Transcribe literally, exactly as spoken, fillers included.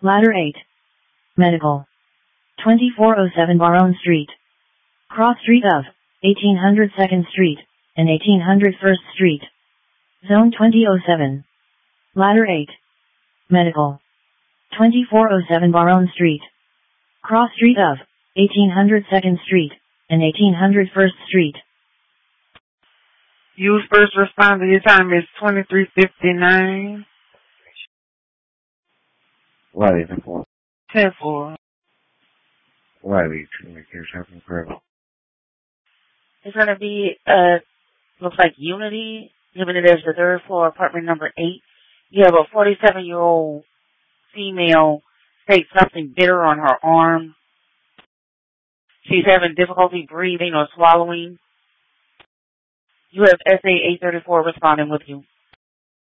Ladder eight. Medical. twenty-four oh seven Baronne Street. Cross Street of eighteen hundred second Street and eighteen hundred first Street. Zone twenty oh seven. Ladder eight. Medical. twenty-four oh seven Baronne Street. Cross Street of eighteen hundred second Street and eighteen hundred first Street. Use first responder. Your time is twenty-three fifty-nine. Riley, ten four. ten four. Riley, communications happening forever. It's going to be, uh, looks like Unity, given it as the third floor, apartment number eight. You have a forty-seven-year-old female state something bitter on her arm. She's having difficulty breathing or swallowing. You have S A eight thirty-four responding with you.